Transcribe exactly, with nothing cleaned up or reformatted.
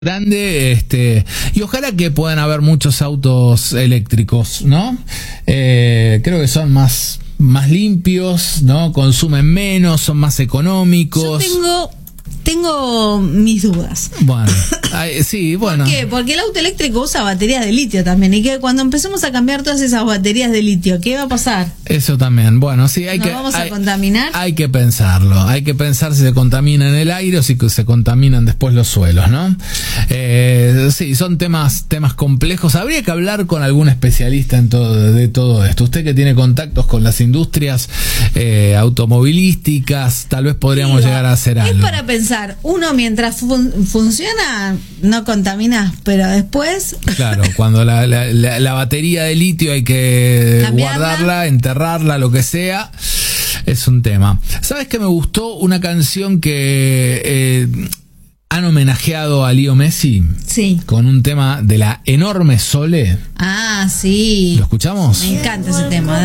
grande, este, y ojalá que puedan haber muchos autos eléctricos, ¿no? Eh, creo que son más, más limpios, ¿no? Consumen menos, son más económicos. Yo tengo, tengo mis dudas. Bueno, ay, sí, bueno. ¿Por qué? Porque el auto eléctrico usa baterías de litio también, y que cuando empecemos a cambiar todas esas baterías de litio, ¿qué va a pasar? Eso también, bueno, sí, hay ¿Nos que... vamos hay, a contaminar? Hay que pensarlo, hay que pensar si se contamina en el aire o si se contaminan después los suelos, ¿no? Eh, sí, son temas temas complejos. Habría que hablar con algún especialista en todo de todo esto. Usted que tiene contactos con las industrias eh, automovilísticas, tal vez podríamos Digo, llegar a hacer es algo. Es para pensar, uno mientras fun funciona no contamina, pero después... Claro, cuando la, la, la, la batería de litio hay que Cambiarla. guardarla, enterrarla, lo que sea, es un tema. ¿Sabes que me gustó una canción que eh, han homenajeado a Leo Messi? Sí. Con un tema de la enorme Sole. Ah, sí. ¿Lo escuchamos? Me encanta ese tema.